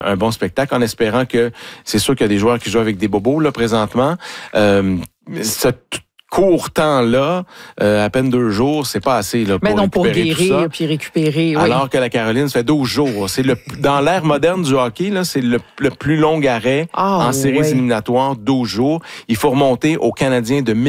un bon spectacle en espérant que c'est sûr qu'il y a des joueurs qui jouent avec des bobos là présentement. Ce court temps-là, à peine 2 jours, c'est pas assez là, pour guérir puis récupérer. Alors que la Caroline, ça fait 12 jours. C'est dans l'ère moderne du hockey, là, c'est le plus long arrêt en séries éliminatoires, 12 jours. Il faut remonter aux Canadiens de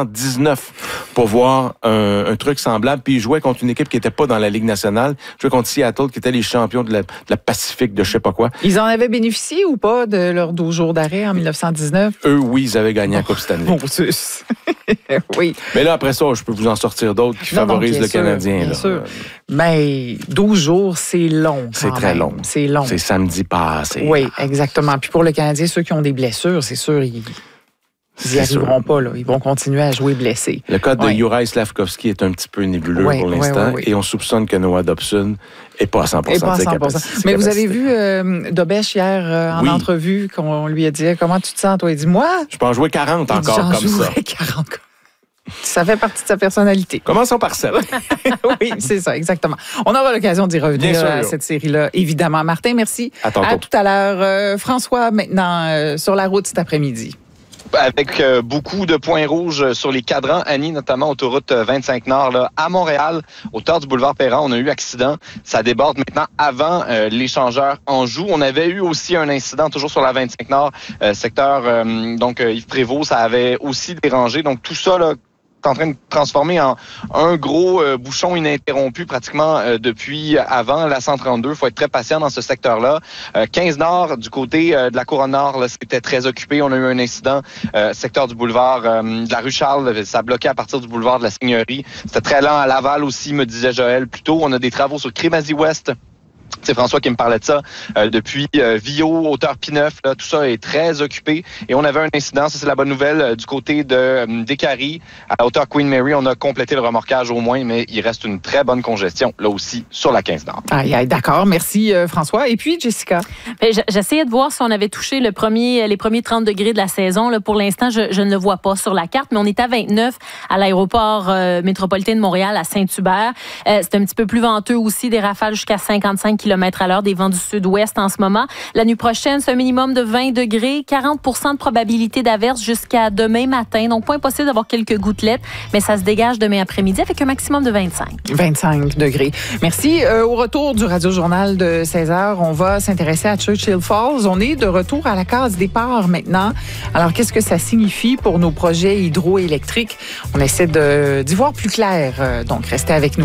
1919 pour voir un truc semblable. Puis ils jouaient contre une équipe qui n'était pas dans la Ligue nationale. Ils jouaient contre Seattle, qui étaient les champions de la Pacifique, de je sais pas quoi. Ils en avaient bénéficié ou pas de leurs 12 jours d'arrêt en 1919? Eux, oui, ils avaient gagné la Coupe Stanley. Bon, sus. Oui. Mais là, après ça, je peux vous en sortir d'autres qui favorisent le Canadien. Bien sûr. Mais 12 jours, c'est long. C'est très long. C'est long. C'est samedi passé. Oui, exactement. Puis pour le Canadien, ceux qui ont des blessures, c'est sûr, ils n'y arriveront pas. Là. Ils vont continuer à jouer blessés. Le cas de Juraj Slafkovský est un petit peu nébuleux pour l'instant. Et on soupçonne que Noah Dobson n'est pas à 100% de ses capacités. Mais vous avez vu Dobèche hier en entrevue, qu'on lui a dit « Comment tu te sens, toi? » Il dit « Moi? » Je peux en jouer 40 encore comme ça. J'en jouerai 40. Ça fait partie de sa personnalité. Commençons par ça. Oui, c'est ça, exactement. On aura l'occasion d'y revenir à cette série-là, évidemment. Martin, merci. À tout à l'heure. François, maintenant, sur la route cet après-midi. Avec beaucoup de points rouges sur les cadrans. Annie, notamment autoroute 25 Nord, là, à Montréal, hauteur du boulevard Perron, on a eu accident. Ça déborde maintenant avant l'échangeur Anjou. On avait eu aussi un incident toujours sur la 25 Nord, secteur Yves Prévost. Ça avait aussi dérangé. Donc tout ça, là, en train de transformer en un gros bouchon ininterrompu pratiquement depuis avant la 132. Il faut être très patient dans ce secteur-là. 15 Nord, du côté de la Couronne Nord, là, c'était très occupé. On a eu un incident. Secteur du boulevard de la rue Charles, ça a bloqué à partir du boulevard de la Seigneurie. C'était très lent à Laval aussi, me disait Joël. Plus tôt, on a des travaux sur Crémazie-Ouest. C'est François qui me parlait de ça. Depuis Vio, hauteur P9, là, tout ça est très occupé. Et on avait un incident, ça c'est la bonne nouvelle, du côté de Décarie, à la hauteur Queen Mary. On a complété le remorquage au moins, mais il reste une très bonne congestion, là aussi, sur la 15 Nord. D'accord, merci François. Et puis Jessica? J'essayais de voir si on avait touché les premiers 30 degrés de la saison. Là, pour l'instant, je ne le vois pas sur la carte, mais on est à 29 à l'aéroport métropolitain de Montréal, à Saint-Hubert. C'est un petit peu plus venteux aussi, des rafales jusqu'à 55 km/h, des vents du sud-ouest en ce moment. La nuit prochaine, c'est un minimum de 20 degrés, 40% de probabilité d'averse jusqu'à demain matin. Donc, pas impossible d'avoir quelques gouttelettes, mais ça se dégage demain après-midi avec un maximum de 25. 25 degrés. Merci. Au retour du Radio-Journal de 16h, on va s'intéresser à Churchill Falls. On est de retour à la case départ maintenant. Alors, qu'est-ce que ça signifie pour nos projets hydroélectriques? On essaie d'y voir plus clair. Donc, restez avec nous.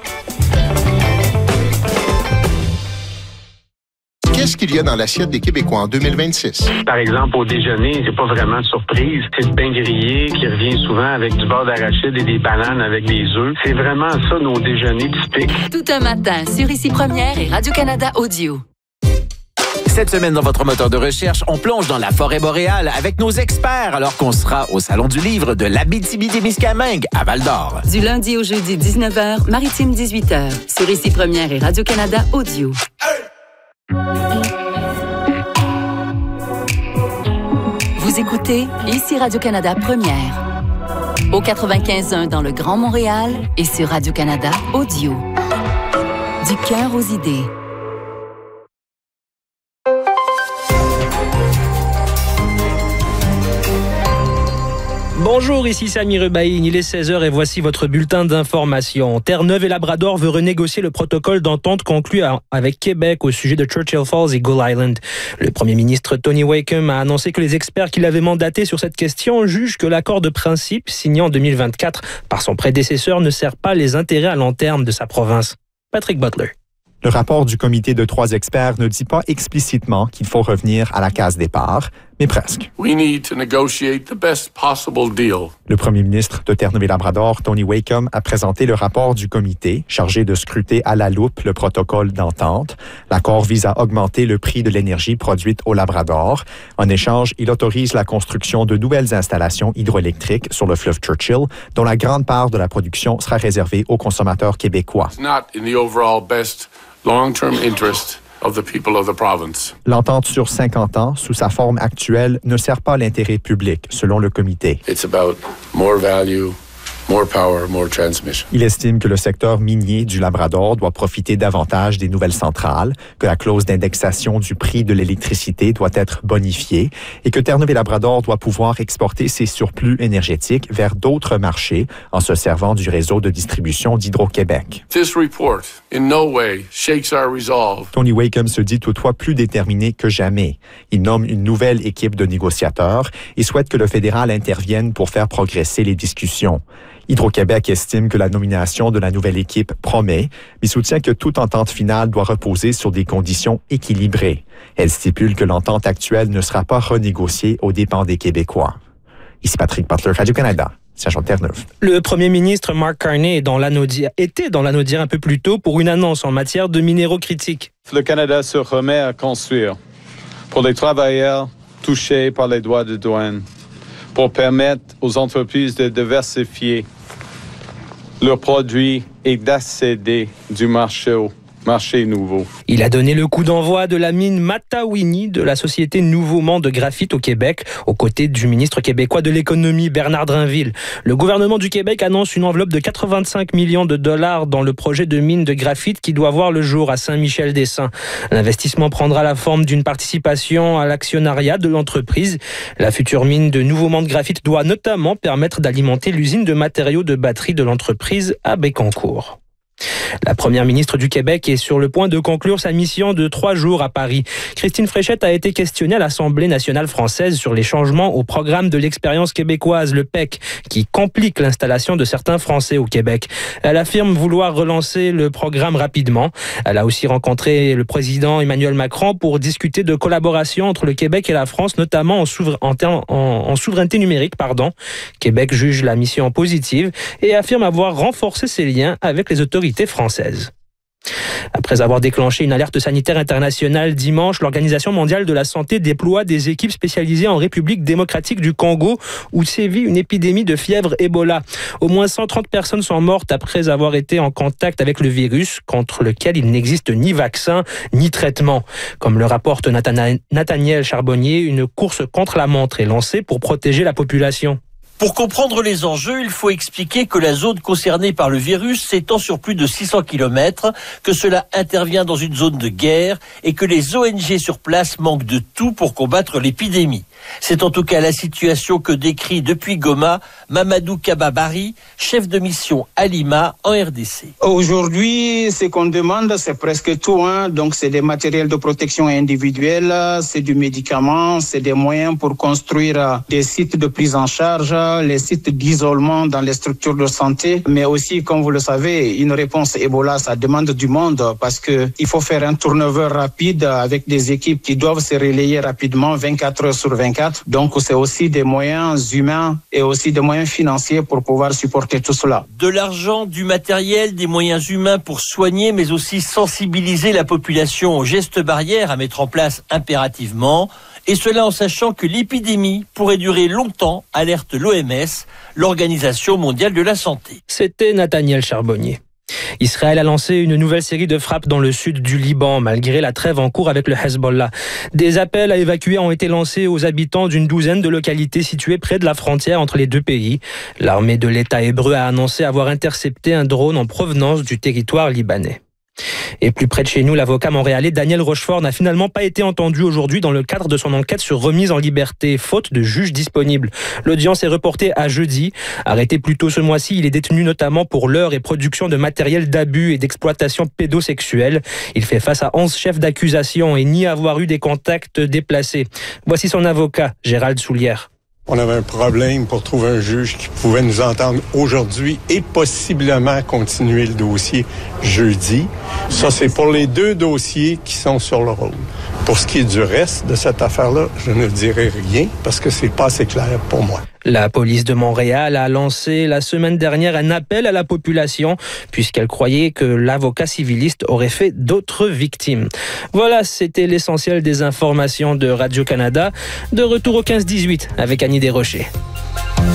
Qu'est-ce qu'il y a dans l'assiette des Québécois en 2026? Par exemple, au déjeuner, c'est pas vraiment de surprise. C'est le pain grillé qui revient souvent avec du beurre d'arachide et des bananes avec des œufs. C'est vraiment ça, nos déjeuners typiques. Tout un matin sur Ici Première et Radio-Canada Audio. Cette semaine, dans votre moteur de recherche, on plonge dans la forêt boréale avec nos experts alors qu'on sera au Salon du livre de l'Abitibi-Témiscamingue à Val-d'Or. Du lundi au jeudi, 19h, Maritime 18h. Sur Ici Première et Radio-Canada Audio. Vous écoutez Ici Radio-Canada Première. Au 95.1 dans le Grand Montréal et sur Radio-Canada Audio. Du cœur aux idées. Bonjour, ici Sami Rebaïn, il est 16h et voici votre bulletin d'information. Terre-Neuve et Labrador veut renégocier le protocole d'entente conclu avec Québec au sujet de Churchill Falls et Gull Island. Le premier ministre Tony Wakeham a annoncé que les experts qu'il avait mandatés sur cette question jugent que l'accord de principe signé en 2024 par son prédécesseur ne sert pas les intérêts à long terme de sa province. Patrick Butler. Le rapport du comité de 3 experts ne dit pas explicitement qu'il faut revenir à la case départ, mais presque. We need to negotiate the best possible deal. Le premier ministre de Terre-Neuve-et-Labrador, Tony Wakeham, a présenté le rapport du comité, chargé de scruter à la loupe le protocole d'entente. L'accord vise à augmenter le prix de l'énergie produite au Labrador. En échange, il autorise la construction de nouvelles installations hydroélectriques sur le fleuve Churchill, dont la grande part de la production sera réservée aux consommateurs québécois. It's not in the overall best long-term interest of the people of the province. L'entente sur 50 ans, sous sa forme actuelle, ne sert pas l'intérêt public, selon le comité. It's about more value more power, more transmission. Il estime que le secteur minier du Labrador doit profiter davantage des nouvelles centrales, que la clause d'indexation du prix de l'électricité doit être bonifiée et que Terre-Neuve-et-Labrador doit pouvoir exporter ses surplus énergétiques vers d'autres marchés en se servant du réseau de distribution d'Hydro-Québec. This report in no way shakes our resolve. Tony Wakeham se dit toutefois plus déterminé que jamais. Il nomme une nouvelle équipe de négociateurs et souhaite que le fédéral intervienne pour faire progresser les discussions. Hydro-Québec estime que la nomination de la nouvelle équipe promet, mais soutient que toute entente finale doit reposer sur des conditions équilibrées. Elle stipule que l'entente actuelle ne sera pas renégociée aux dépens des Québécois. Ici Patrick Butler, Radio-Canada. Sergent Terre-Neuve. Le premier ministre Mark Carney était dans l'Anaudière un peu plus tôt pour une annonce en matière de minéraux critiques. Le Canada se remet à construire pour les travailleurs touchés par les droits de douane, pour permettre aux entreprises de diversifier leurs produits et d'accéder du marché nouveau. Il a donné le coup d'envoi de la mine Matawini de la société Nouveau Monde de graphite au Québec, aux côtés du ministre québécois de l'économie Bernard Drinville. Le gouvernement du Québec annonce une enveloppe de 85 millions de dollars dans le projet de mine de graphite qui doit voir le jour à Saint-Michel-des-Saints. L'investissement prendra la forme d'une participation à l'actionnariat de l'entreprise. La future mine de Nouveau Monde de graphite doit notamment permettre d'alimenter l'usine de matériaux de batterie de l'entreprise à Bécancour. La première ministre du Québec est sur le point de conclure sa mission de 3 jours à Paris. Christine Fréchette a été questionnée à l'Assemblée nationale française sur les changements au programme de l'expérience québécoise, le PEQ, qui complique l'installation de certains Français au Québec. Elle affirme vouloir relancer le programme rapidement. Elle a aussi rencontré le président Emmanuel Macron pour discuter de collaboration entre le Québec et la France, notamment en souveraineté numérique. Québec juge la mission positive et affirme avoir renforcé ses liens avec les autorités françaises. Après avoir déclenché une alerte sanitaire internationale dimanche, l'Organisation mondiale de la santé déploie des équipes spécialisées en République démocratique du Congo où sévit une épidémie de fièvre Ebola. Au moins 130 personnes sont mortes après avoir été en contact avec le virus contre lequel il n'existe ni vaccin ni traitement. Comme le rapporte Nathaniel Charbonnier, une course contre la montre est lancée pour protéger la population. Pour comprendre les enjeux, il faut expliquer que la zone concernée par le virus s'étend sur plus de 600 km, que cela intervient dans une zone de guerre et que les ONG sur place manquent de tout pour combattre l'épidémie. C'est en tout cas la situation que décrit depuis Goma Mamadou Kababari, chef de mission à Lima en RDC. Aujourd'hui, ce qu'on demande, c'est presque tout. Donc, c'est des matériels de protection individuelle, c'est du médicament, c'est des moyens pour construire des sites de prise en charge, les sites d'isolement dans les structures de santé, mais aussi, comme vous le savez, une réponse Ebola, ça demande du monde parce que il faut faire un turnover rapide avec des équipes qui doivent se relayer rapidement 24 heures sur 24. Donc, c'est aussi des moyens humains et aussi des moyens financiers pour pouvoir supporter tout cela. De l'argent, du matériel, des moyens humains pour soigner, mais aussi sensibiliser la population aux gestes barrières à mettre en place impérativement. Et cela en sachant que l'épidémie pourrait durer longtemps, alerte l'OMS, l'Organisation mondiale de la santé. C'était Nathaniel Charbonnier. Israël a lancé une nouvelle série de frappes dans le sud du Liban, malgré la trêve en cours avec le Hezbollah. Des appels à évacuer ont été lancés aux habitants d'une douzaine de localités situées près de la frontière entre les deux pays. L'armée de l'État hébreu a annoncé avoir intercepté un drone en provenance du territoire libanais. Et plus près de chez nous, l'avocat montréalais Daniel Rochefort n'a finalement pas été entendu aujourd'hui dans le cadre de son enquête sur remise en liberté, faute de juge disponible. L'audience est reportée à jeudi. Arrêté plus tôt ce mois-ci, il est détenu notamment pour leurre et production de matériel d'abus et d'exploitation pédosexuelle. Il fait face à 11 chefs d'accusation et nie avoir eu des contacts déplacés. Voici son avocat, Gérald Soulière. On avait un problème pour trouver un juge qui pouvait nous entendre aujourd'hui et possiblement continuer le dossier jeudi. Ça, c'est pour les 2 dossiers qui sont sur le rôle. Pour ce qui est du reste de cette affaire-là, je ne dirai rien parce que c'est pas assez clair pour moi. La police de Montréal a lancé la semaine dernière un appel à la population puisqu'elle croyait que l'avocat civiliste aurait fait d'autres victimes. Voilà, c'était l'essentiel des informations de Radio-Canada. De retour au 15-18 avec Annie Desrochers.